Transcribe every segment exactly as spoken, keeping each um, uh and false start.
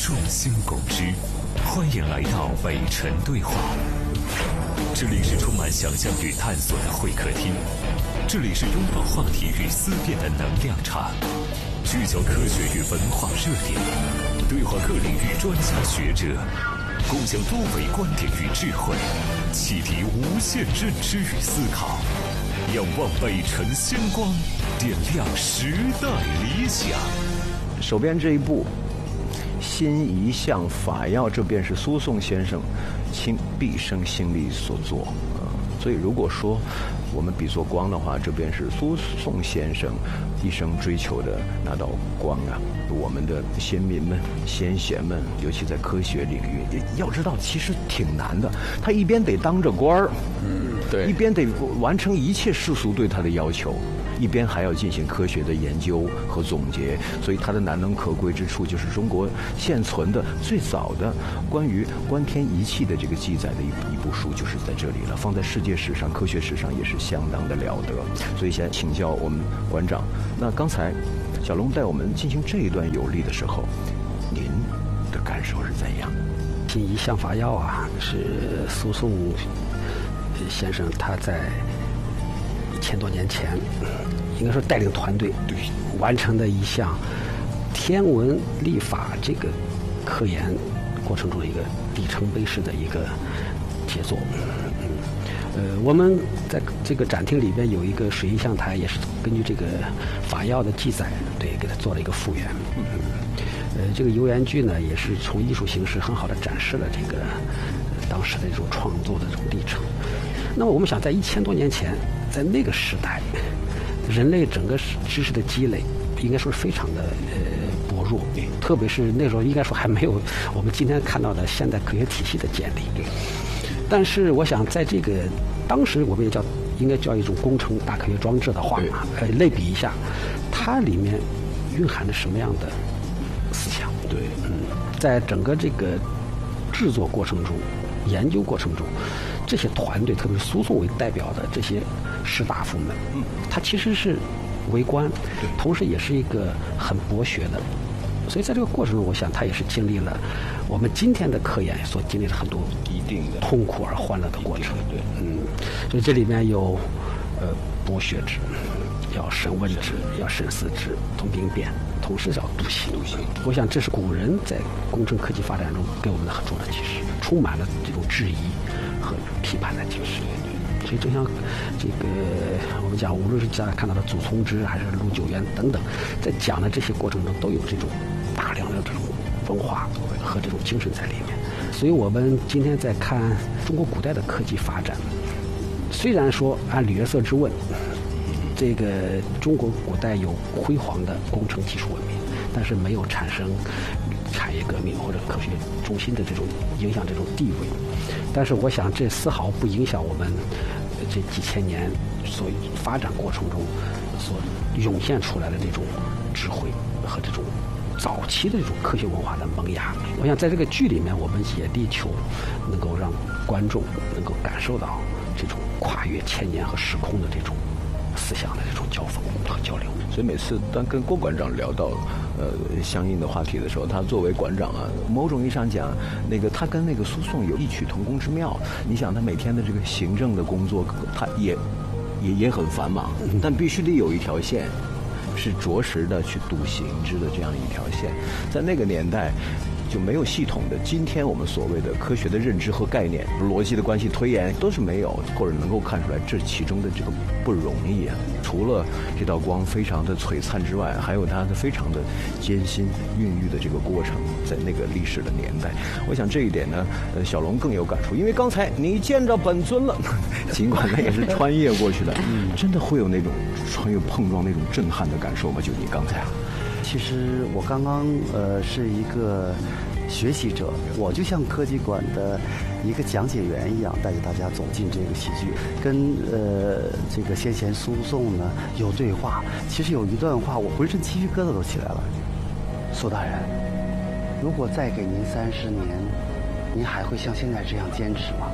众星拱之，欢迎来到北辰对话。这里是充满想象与探索的会客厅，这里是拥抱话题与思辨的能量场，聚焦科学与文化热点，对话各领域专家学者，共享多维观点与智慧，启迪无限认知与思考。仰望北辰星光，点亮时代理想。 手边这一部新一项法要，这便是苏颂先生倾毕生心力所作。呃，所以如果说我们比作光的话，这便是苏颂先生一生追求的那道光啊。我们的先民们、先贤们，尤其在科学领域，要知道其实挺难的。他一边得当着官儿，嗯，对，一边得完成一切世俗对他的要求，一边还要进行科学的研究和总结。所以它的难能可贵之处，就是中国现存的最早的关于观天仪器的这个记载的一一部书，就是在这里了。放在世界史上、科学史上也是相当的了得。所以先请教我们馆长，那刚才小龙带我们进行这一段游历的时候，您的感受是怎样？ 新一项法要啊，是苏颂先生他在一千多年前，应该说带领团队对完成的一项天文历法这个科研过程中的一个里程碑式的一个杰作。呃，我们在这个展厅里边有一个水印象台，也是根据这个法要的记载，对，给它做了一个复原。嗯，呃，这个游园剧呢，也是从艺术形式很好的展示了这个、呃、当时的这种创作的这种历程。那么我们想，在一千多年前，在那个时代，人类整个知识的积累，应该说是非常的呃薄弱，特别是那时候应该说还没有我们今天看到的现代科学体系的建立。对。但是我想，在这个当时我们也叫应该叫一种工程大科学装置的话，呃，类比一下，它里面蕴含着什么样的思想？对，嗯，在整个这个制作过程中、研究过程中，这些团队，特别是苏颂为代表的这些士大夫们，嗯，他其实是为官，同时也是一个很博学的。所以在这个过程中，我想他也是经历了我们今天的科研所经历了很多一定的痛苦而欢乐的过程。 对， 嗯，所以这里面有呃博学之，要审问之，要审思之，通兵变，同时要笃行。我想这是古人在工程科技发展中给我们的很重要的启示，充满了这种质疑和批判的精神。所以就像这个我们讲，无论是大家看到的祖冲之还是陆九渊等等，在讲的这些过程中都有这种大量的这种文化和这种精神在里面。所以我们今天在看中国古代的科技发展，虽然说按吕约瑟之问，这个中国古代有辉煌的工程技术文明，但是没有产生产业革命或者科学中心的这种影响这种地位。但是我想这丝毫不影响我们这几千年所发展过程中所涌现出来的这种智慧和这种早期的这种科学文化的萌芽。我想在这个剧里面，我们也力求能够让观众能够感受到这种跨越千年和时空的这种思想的这种交锋和交流。 所以每次当跟郭馆长聊到呃相应的话题的时候，他作为馆长啊，某种意义上讲，那个他跟那个苏颂有异曲同工之妙。你想他每天的这个行政的工作，他也也也很繁忙，但必须得有一条线是着实的去笃行之的这样一条线。在那个年代就没有系统的今天我们所谓的科学的认知和概念，逻辑的关系推演都是没有，或者能够看出来这其中的这个不容易啊。除了这道光非常的璀璨之外，还有它的非常的艰辛孕育的这个过程，在那个历史的年代，我想这一点呢，呃，小龙更有感触，因为刚才你见着本尊了，尽管他也是穿越过去的，嗯，真的会有那种穿越碰撞那种震撼的感受吗？就你刚才啊。 其实我刚刚呃是一个学习者，我就像科技馆的一个讲解员一样，带着大家走进这个戏剧，跟呃这个先贤苏颂呢有对话。其实有一段话，我浑身鸡皮疙瘩都起来了。苏大人，如果再给您三十年，您还会像现在这样坚持吗？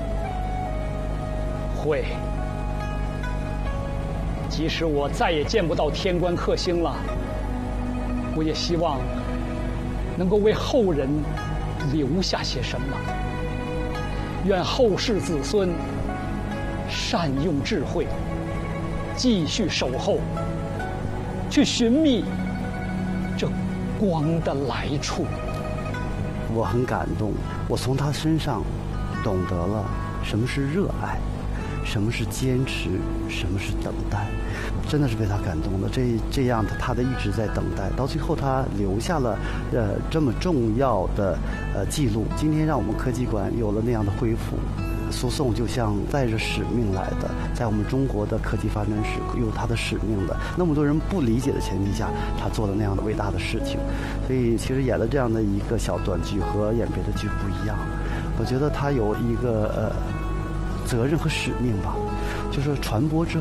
会。即使我再也见不到天官克星了，我也希望能够为后人留下些什么。愿后世子孙善用智慧，继续守候，去寻觅这光的来处。 我很感动，我从他身上懂得了什么是热爱，什么是坚持，什么是等待，真的是被他感动的。这这样的他的一直在等待，到最后他留下了呃这么重要的呃记录。今天让我们科技馆有了那样的恢复。苏颂就像带着使命来的，在我们中国的科技发展史有他的使命的。那么多人不理解的前提下，他做了那样的伟大的事情。所以其实演了这样的一个小短剧和演别的剧不一样。我觉得他有一个呃责任和使命吧，就是传播之后。